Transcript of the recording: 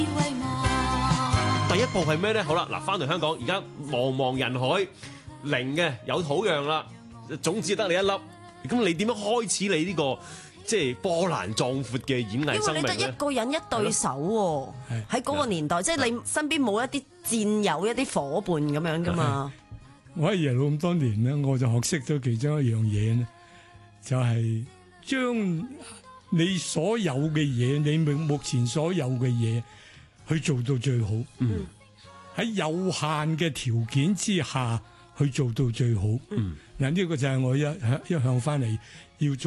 第一步係咩咧？好啦，嗱，翻嚟香港，而家茫茫人海，零嘅有土壤啦，種子得你一粒，咁你點樣開始你呢個即係波瀾壯闊嘅演藝生命咧？ 因為你得一個人一對手喎，喺嗰個年代，即係你身邊冇一啲戰友、一啲伙伴咁樣噶嘛。 我喺耶魯咁多年咧，我就學識咗其中一樣嘢咧，就係將你所有嘅嘢，你目前所有嘅嘢，去做到最好。喺有限嘅條件之下去做到最好。嗱，呢個就係我一向翻嚟要做。